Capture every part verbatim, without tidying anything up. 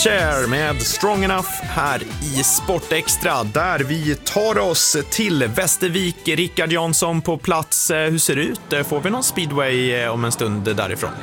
Silverchair med Strong Enough här i Sportextra, där vi tar oss till Västervik. Rickard Jansson på plats. Hur ser det ut? Får vi någon speedway om en stund därifrån?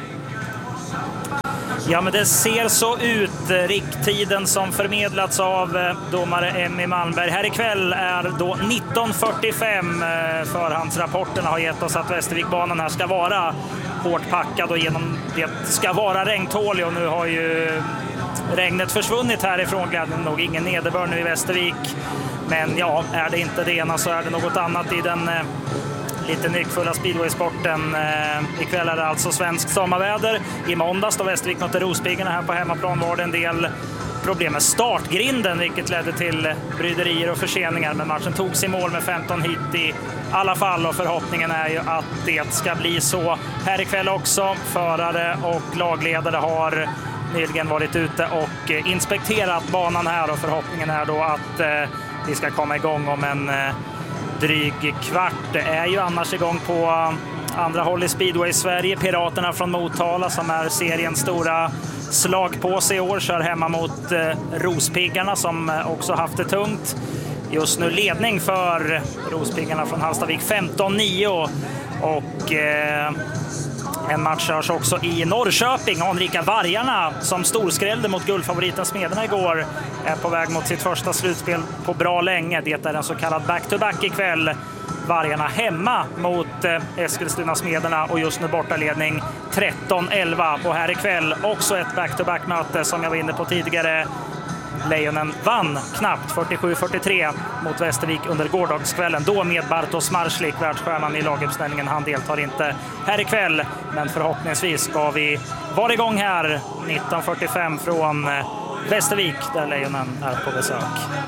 Ja, men det ser så ut. Rikttiden som förmedlats av domare Emmy Malmberg här ikväll är då nitton fyrtiofem. Förhandsrapporterna har gett oss att Västervikbanan här ska vara hårt packad och genom det ska vara regntålig, och nu har ju regnet försvunnit härifrån, glädjande nog. Ingen nederbörd nu i Västervik, men ja, är det inte det ena så är det något annat i den eh, lite nyckfulla speedwaysporten. Eh, ikväll är det alltså svensk sommarväder. I måndags då Västervik mötte Rospiggarna här på hemmaplan var det en del problem med startgrinden, vilket ledde till bryderier och förseningar, men matchen togs i mål med femton hit i alla fall, och förhoppningen är ju att det ska bli så här ikväll också. Förare och lagledare har nyligen varit ute och inspekterat banan här, och förhoppningen är då att eh, vi ska komma igång om en eh, dryg kvart. Det är ju annars igång på eh, andra håll i speedway Sverige. Piraterna från Motala, som är seriens stora slagpåse i år, kör hemma mot eh, Rospiggarna, som eh, också haft det tungt. Just nu ledning för Rospiggarna från Hallstavik femton nio, och eh, en match körs också i Norrköping. Anrika Vargarna, som storskrällde mot guldfavoriten Smederna igår, är på väg mot sitt första slutspel på bra länge. Det är en så kallad back-to-back ikväll. Vargarna hemma mot eh, Eskilstuna Smederna, och just nu bortaledning tretton elva. Och här ikväll också ett back-to-back-möte som jag var inne på tidigare. Lejonen vann knappt fyrtiosju fyrtiotre mot Västervik under gårdagskvällen, då med Bartosz Marslik, världsstjärnan i laguppställningen. Han deltar inte här ikväll, men förhoppningsvis ska vi vara igång här nitton fyrtiofem från Västervik, där Lejonen är på besök.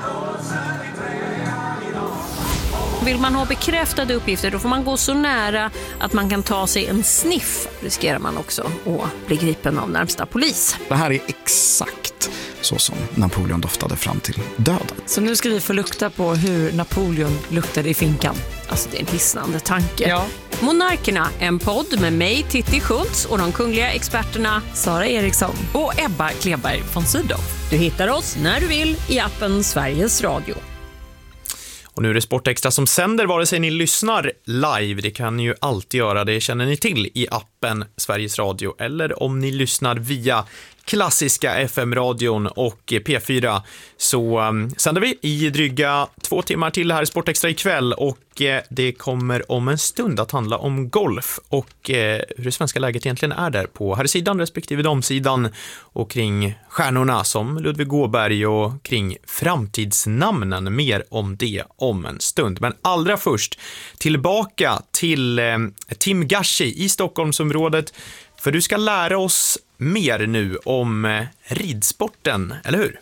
Vill man ha bekräftade uppgifter, då får man gå så nära att man kan ta sig en sniff. Riskerar man också att bli gripen av närmsta polis. Det här är exakt så som Napoleon doftade fram till döden. Så nu ska vi få lukta på hur Napoleon luktade i finkan. Alltså, det är en hisnande tanke. Ja. Monarkerna, en podd med mig, Titti Schultz, och de kungliga experterna Sara Eriksson och Ebba Kleberg von Sydow. Du hittar oss när du vill i appen Sveriges Radio. Och nu är det Sportextra som sänder vare sig ni lyssnar live, det kan ni ju alltid göra, det känner ni till i appen Sveriges Radio, eller om ni lyssnar via klassiska F M-radion och P fyra, så um, sänder vi i dryga två timmar till här i Sportextra ikväll, och eh, det kommer om en stund att handla om golf och eh, hur det svenska läget egentligen är där på här sidan respektive damsidan, och kring stjärnorna som Ludvig Gåberg och kring framtidsnamnen. Mer om det om en stund. Men allra först tillbaka till eh, Tim Gashi i Stockholmsområdet, för du ska lära oss mer nu om eh, ridsporten, eller hur?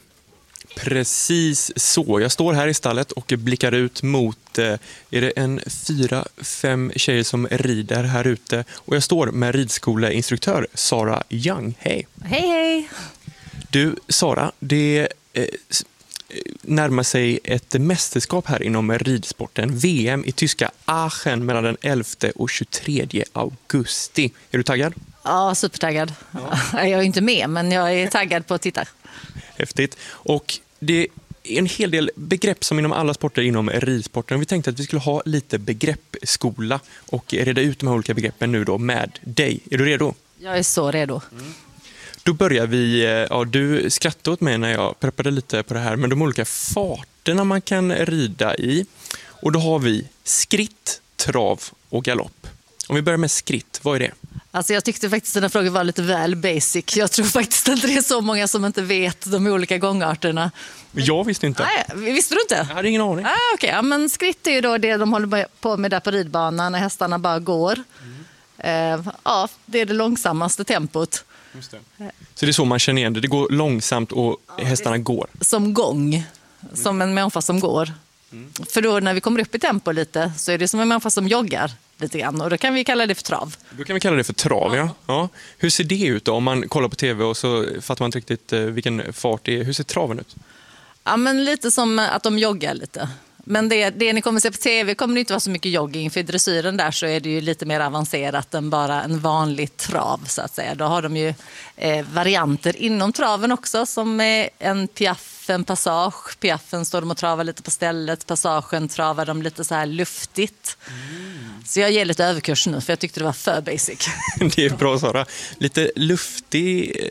Precis så. Jag står här i stallet och blickar ut mot, eh, är det en fyra, fem tjejer som rider här ute. Och jag står med ridskoleinstruktör Sara Young. Hej! Hej, hej! Du, Sara, det eh, närmar sig ett mästerskap här inom ridsporten. V M i tyska Aachen mellan den elfte och tjugotredje augusti. Är du taggad? Ja, supertaggad. Ja. Jag är inte med, men jag är taggad på att titta. Häftigt. Och det är en hel del begrepp som inom alla sporter inom ridsporten. Vi tänkte att vi skulle ha lite begreppsskola och reda ut de här olika begreppen nu då med dig. Är du redo? Jag är så redo. Mm. Då börjar vi, ja, du skrattade åt mig när jag preppade lite på det här, men de olika farterna man kan rida i. Och då har vi skritt, trav och galopp. Om vi börjar med skritt, vad är det? Alltså jag tyckte faktiskt att den här frågan var lite väl basic. Jag tror faktiskt inte det är så många som inte vet de olika gångarterna. Jag visste inte. Nej, visste du inte? Jag hade ingen aning. Ah, okay. Ja, men skritt är ju då det de håller på med där på ridbanan när hästarna bara går. Mm. Uh, ja, det är det långsammaste tempot. Just det. Så det är så man känner igen det. Det går långsamt och ja, hästarna går. Som gång. Som en människa som går. Mm. För då när vi kommer upp i tempo lite så är det som en människa som joggar lite grann. Och då kan vi kalla det för trav. Då kan vi kalla det för trav, ja. ja. Hur ser det ut då? Om man kollar på tv och så fattar man inte riktigt vilken fart det är. Hur ser traven ut? Ja, men lite som att de joggar lite. Men det, det ni kommer se på tv kommer det inte vara så mycket jogging, för i dressyren där så är det ju lite mer avancerat än bara en vanlig trav så att säga. Då har de ju eh, varianter inom traven också, som är en piaff, en passage. Piaffen står de och travar lite på stället, passagen travar de lite så här luftigt. Mm. Så jag ger lite överkurs nu för jag tyckte det var för basic. Det är bra, Sara. Lite luftig